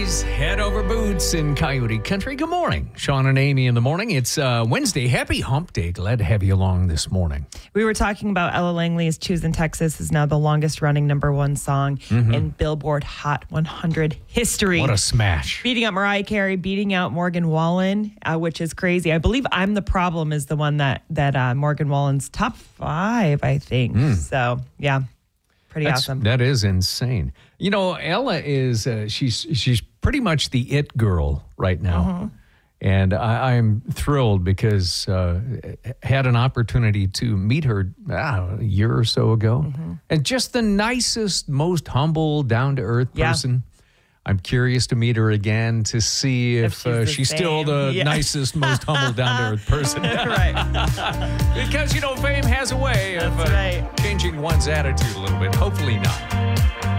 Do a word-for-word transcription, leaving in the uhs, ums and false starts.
Head over boots in Coyote Country. Good morning. Sean and Amy in the morning. It's uh, Wednesday. Happy Hump Day. Glad to have you along this morning. We were talking about Ella Langley's Choose in Texas is now the longest running number one song mm-hmm. in Billboard Hot one hundred history. What a smash. Beating out Mariah Carey, beating out Morgan Wallen, uh, which is crazy. I believe I'm the Problem is the one that, that uh, Morgan Wallen's top five, I think. Mm. So, yeah. Pretty That's, awesome. That is insane. You know, Ella is, uh, she's she's pretty much the it girl right now. Mm-hmm. And I, I'm thrilled because uh, had an opportunity to meet her uh, a year or so ago. Mm-hmm. And just the nicest, most humble, down-to-earth person. Yeah. I'm curious to meet her again to see if, if she's, uh, she's still the yeah. nicest, most humble, down-to-earth person. Right. Because, you know, fame has a way of uh, right. changing one's attitude a little bit. Hopefully not.